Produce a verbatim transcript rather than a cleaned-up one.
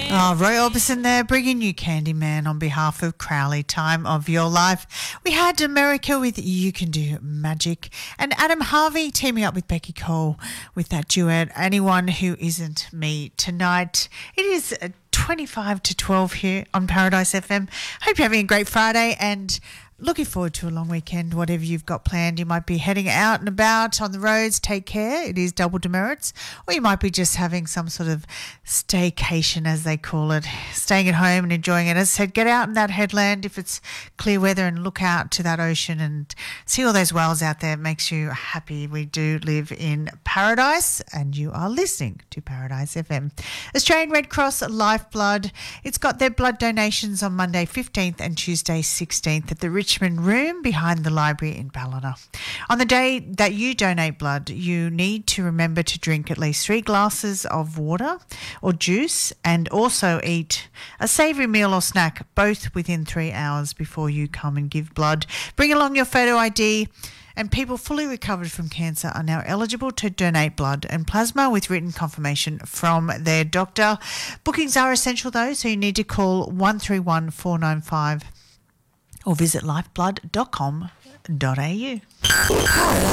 Oh, Roy Orbison there, bringing you Candyman on behalf of Crowley. Time of Your Life. We had America with You Can Do Magic, and Adam Harvey teaming up with Becky Cole with that duet, Anyone Who Isn't Me. Tonight, it is twenty-five to twelve here on Paradise F M. Hope you're having a great Friday and looking forward to a long weekend, whatever you've got planned. You might be heading out and about on the roads. Take care. It is double demerits. Or you might be just having some sort of staycation, as they call it, staying at home and enjoying it. As I said, get out in that headland if it's clear weather and look out to that ocean and see all those whales out there. It makes you happy. We do live in paradise, and you are listening to Paradise F M. Australian Red Cross Lifeblood. It's got their blood donations on Monday fifteenth and Tuesday sixteenth at the Richmond Room behind the library in Ballina. On the day that you donate blood, you need to remember to drink at least three glasses of water or juice, and also eat a savoury meal or snack, both within three hours before you come and give blood. Bring along your photo I D. And people fully recovered from cancer are now eligible to donate blood and plasma with written confirmation from their doctor. Bookings are essential though, so you need to call one three one four nine five or visit lifeblood dot com dot a u.